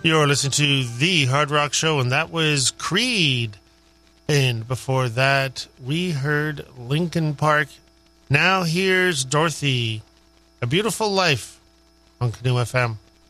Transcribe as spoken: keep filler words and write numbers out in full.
You're listening to The Hard Rock Show, and that was Creed. And before that, we heard Linkin Park. Now here's Dorothy, A Beautiful Life on Canoe F M.